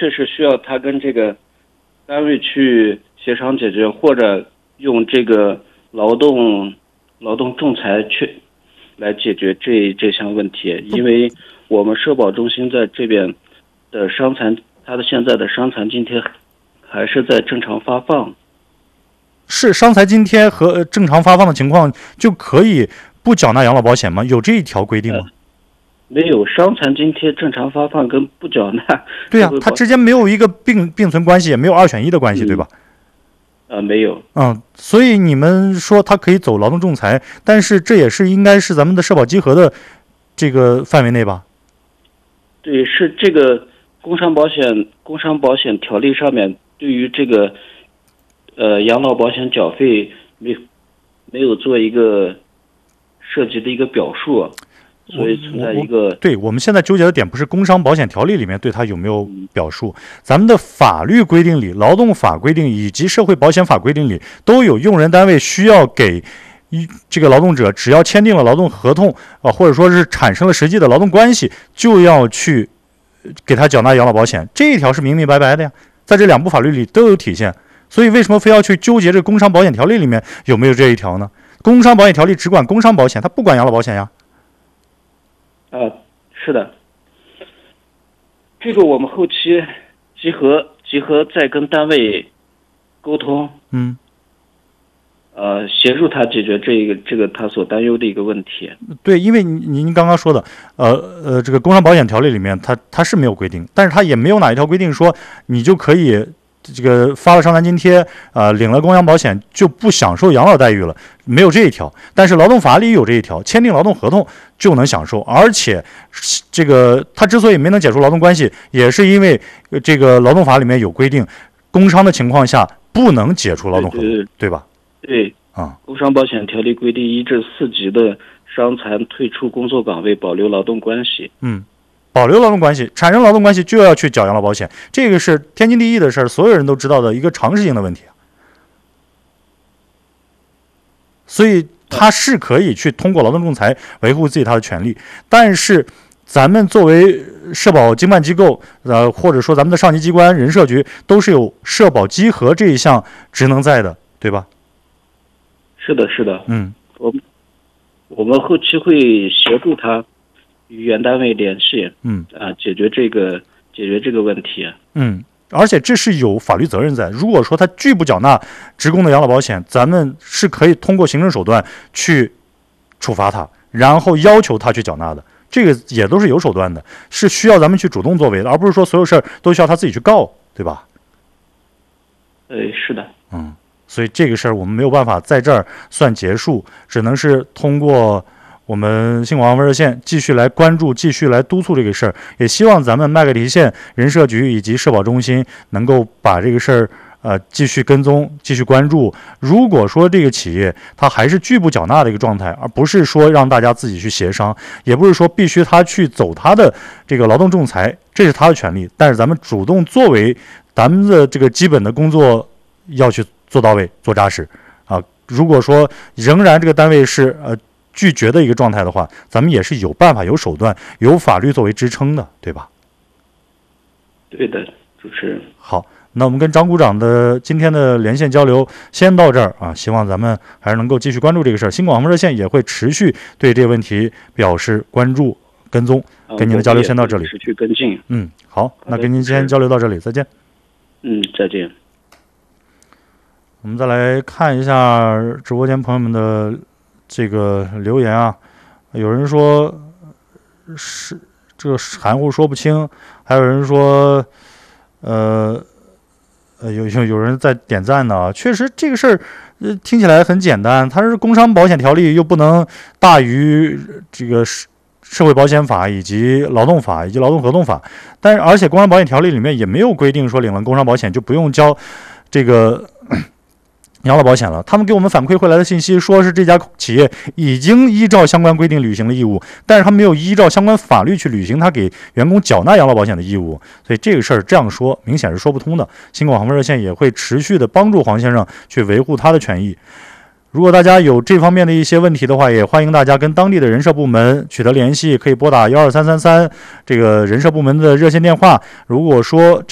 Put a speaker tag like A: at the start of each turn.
A: 确实需要他跟这个单位去协商解决，或者用这个劳动仲裁去来解决这项问题。因为我们社保中心在这边的他的现在的伤残津贴还是在正常发放。
B: 是伤残津贴和正常发放的情况就可以不缴纳养老保险吗？有这一条规定吗？
A: 没有，伤残津贴正常发放跟不缴纳，
B: 对呀，它之间没有一个并存关系，也没有2选1的关系，对吧？
A: 没有。
B: 所以你们说它可以走劳动仲裁，但是这也是应该是咱们的社保稽核的这个范围内吧？
A: 对，是这个工伤保险条例上面对于这个养老保险缴费没有做一个涉及的一个表述。所以存在一个
B: 对，我们现在纠结的点不是工伤保险条例里面对它有没有表述，咱们的法律规定里，劳动法规定以及社会保险法规定里都有用人单位需要给这个劳动者，只要签订了劳动合同或者说是产生了实际的劳动关系，就要去给他缴纳养老保险，这一条是明明白白的呀，在这2部法律里都有体现。所以为什么非要去纠结这工伤保险条例里面有没有这一条呢？工伤保险条例只管工伤保险，它不管养老保险呀。
A: 是的，这个我们后期集合再跟单位沟通，协助他解决这个他所担忧的一个问题。
B: 对，因为您刚刚说的，这个工伤保险条例里面它是没有规定，但是它也没有哪一条规定说你就可以这个发了伤残津贴，领了工伤保险就不享受养老待遇了，没有这一条。但是劳动法里有这一条，签订劳动合同就能享受，而且这个他之所以没能解除劳动关系，也是因为这个劳动法里面有规定，工伤的情况下不能解除劳动合同，对吧？
A: 对，工伤保险条例规定1至4级的伤残退出工作岗位，保留劳动关系。
B: 保留劳动关系，产生劳动关系就要去缴养老保险，这个是天经地义的事儿，所有人都知道的一个常识性的问题。所以他是可以去通过劳动仲裁维护自己他的权利，但是咱们作为社保经办机构，或者说咱们的上级机关人社局，都是有社保稽核这一项职能在的，对吧？
A: 是的。我们后期会协助他与原单位联系，解决这个问题。
B: 而且这是有法律责任在。如果说他拒不缴纳职工的养老保险，咱们是可以通过行政手段去处罚他，然后要求他去缴纳的。这个也都是有手段的，是需要咱们去主动作为的，而不是说所有事儿都需要他自己去告，对吧？
A: 是的。
B: 所以这个事儿我们没有办法在这儿算结束，只能是通过我们新广防热线继续来关注，继续来督促这个事儿，也希望咱们麦格里县人社局以及社保中心能够把这个事儿继续跟踪，继续关注。如果说这个企业它还是拒不缴纳的一个状态，而不是说让大家自己去协商，也不是说必须他去走他的这个劳动仲裁，这是他的权利，但是咱们主动作为咱们的这个基本的工作要去做到位，做扎实如果说仍然这个单位是拒绝的一个状态的话，咱们也是有办法、有手段、有法律作为支撑的，对吧？
A: 对的，主持人。
B: 好，那我们跟张股长的今天的连线交流先到这儿希望咱们还是能够继续关注这个事儿。新广防热线也会持续对这个问题表示关注、跟踪。跟您的交流先到这里，
A: 持续跟进。
B: 好，那跟您先交流到这里，再见。
A: 再见。
B: 我们再来看一下直播间朋友们的这个留言有人说是这个含糊说不清，还有人说有人在点赞呢。确实这个事儿听起来很简单，它是工伤保险条例又不能大于这个社会保险法以及劳动法以及劳动合同法，但是而且工伤保险条例里面也没有规定说领了工伤保险就不用交这个养老保险了。他们给我们反馈回来的信息说是这家企业已经依照相关规定履行了义务，但是他没有依照相关法律去履行他给员工缴纳养老保险的义务，所以这个事儿这样说明显是说不通的。新广防热线也会持续的帮助黄先生去维护他的权益。如果大家有这方面的一些问题的话，也欢迎大家跟当地的人社部门取得联系，可以拨打12333这个人社部门的热线电话。如果说